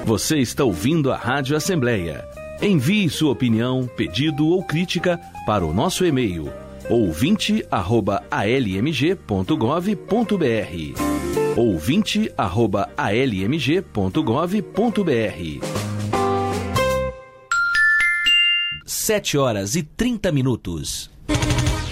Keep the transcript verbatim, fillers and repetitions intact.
Você está ouvindo a Rádio Assembleia. Envie sua opinião, pedido ou crítica para o nosso e-mail ouvinte arroba a l m g ponto gov ponto b r ouvinte arroba a l m g ponto gov ponto b r. Sete horas e trinta minutos.